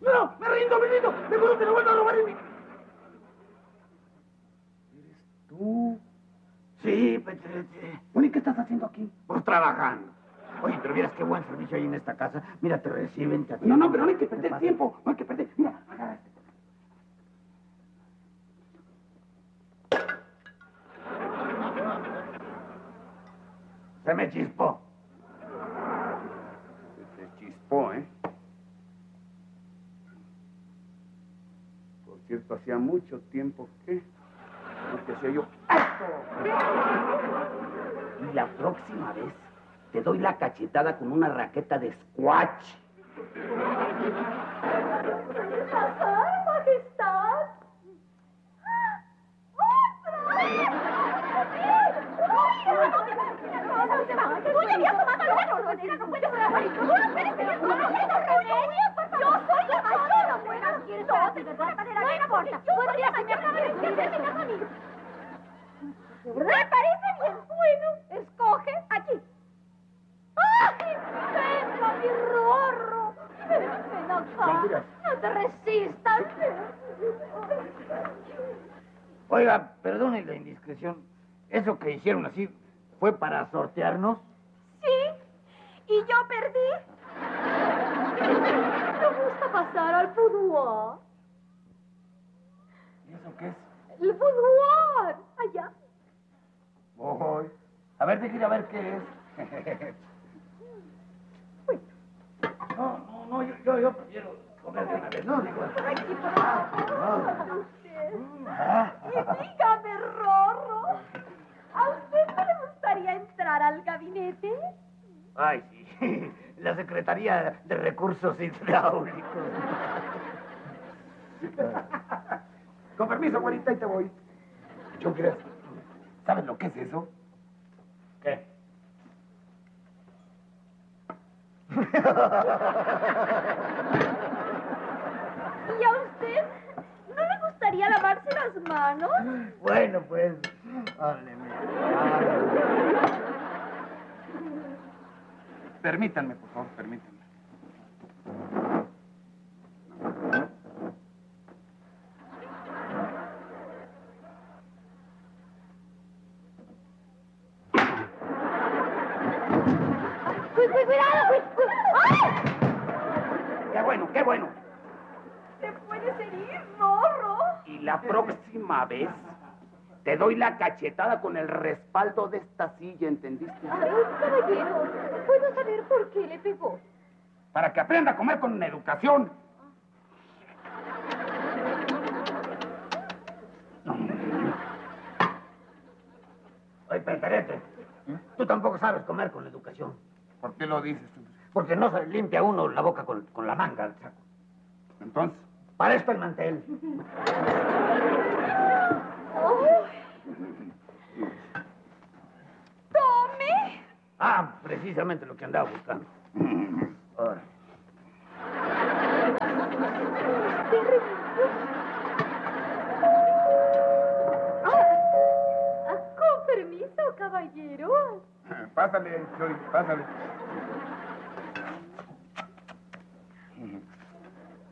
No, me rindo, me rindo. Me juro que no vuelvo a robar en mi... ¿Eres tú? Sí, Petrete. Bueno, ¿y qué estás haciendo aquí? Pues trabajando. Oye, pero vieras qué buen servicio hay en esta casa. Mira, te reciben, te atienden. No, pero no hay que perder tiempo. No hay que perder. Mira, agarra este. Se me chispó. Se te chispó, ¿eh? Por cierto, hacía mucho tiempo que no te hacía yo esto. Y la próxima vez te doy la cachetada con una raqueta de squash. ¿Qué pasa, majestad? ¿Me parece bien? Bueno, escoge aquí. ¡Ay, venga, mi Rorro! Ven acá, no te resistas. Oiga, perdone la indiscreción. ¿Eso que hicieron así fue para sortearnos? Sí, y yo perdí. ¿Te gusta pasar al boudoir? ¿Y eso qué es? El boudoir, allá. Voy. A ver, déjame a ver qué es. No, yo prefiero comer de una vez, ¿no? Digo, Por aquí, por favor. Usted. Y dígame, Rorro, ¿a usted no le gustaría entrar al gabinete? Ay, sí. La Secretaría de Recursos Hidráulicos. Con permiso, güerita, y te voy. ¿Yo crees? ¿Sabes lo que es eso? ¿Qué? ¿Y a usted no le gustaría lavarse las manos? Bueno, pues. Órale, mira. Permítanme, por favor, permítanme. ¡Cuidado! ¡Ay! Qué bueno, qué bueno. ¡Te puedes herir, Rorro! Y la próxima vez te doy la cachetada con el respaldo de esta silla, ¿entendiste? Ay, caballero, ¿puedo saber por qué le pegó? Para que aprenda a comer con educación. Oye, Peterete, tú tampoco sabes comer con educación. ¿Por qué lo dices tú? Porque no se limpia uno la boca con la manga del saco. Entonces, Para esto el mantel. ¡Tome! Ah, precisamente lo que andaba buscando. Ahora. Con permiso, caballero. pásale, Chori, pásale.